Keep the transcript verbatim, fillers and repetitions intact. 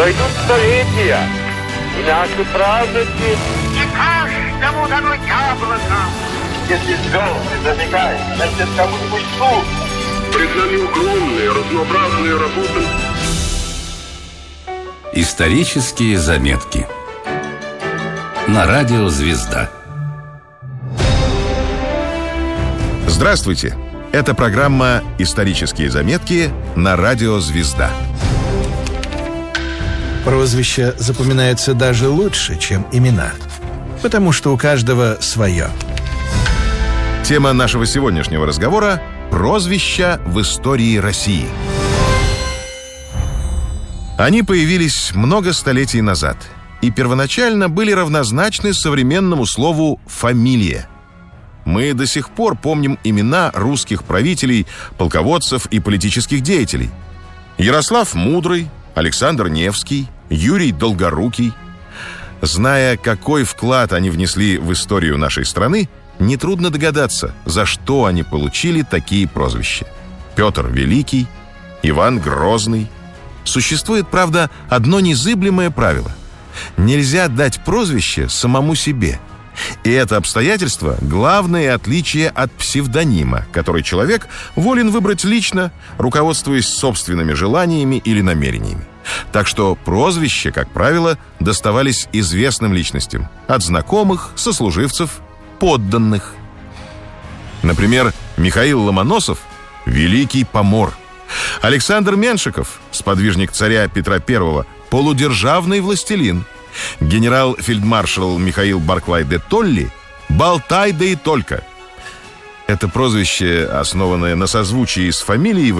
Пройдут столетия, и наши праздники... Не каждому дано яблоко. Если звезды зажигают, значит, кому-нибудь суд. Пред нами огромные, разнообразные работы. Исторические заметки на радио «Звезда». Здравствуйте! Это программа «Исторические заметки» на радио «Звезда». Прозвища запоминаются даже лучше, чем имена, потому что у каждого свое. Тема нашего сегодняшнего разговора – прозвища в истории России. Они появились много столетий назад и первоначально были равнозначны современному слову «фамилия». Мы до сих пор помним имена русских правителей, полководцев и политических деятелей. Ярослав Мудрый, Александр Невский, Юрий Долгорукий. Зная, какой вклад они внесли в историю нашей страны, нетрудно догадаться, за что они получили такие прозвища. Петр Великий, Иван Грозный. Существует, правда, одно незыблемое правило. Нельзя дать прозвище самому себе. И это обстоятельство – главное отличие от псевдонима, который человек волен выбрать лично, руководствуясь собственными желаниями или намерениями. Так что прозвища, как правило, доставались известным личностям – от знакомых, сослуживцев, подданных. Например, Михаил Ломоносов – Великий Помор. Александр Меншиков, сподвижник царя Петра Первого, полудержавный властелин. Генерал-фельдмаршал Михаил Барклай де Толли – Болтай да и только. Это прозвище, основанное на созвучии с фамилией,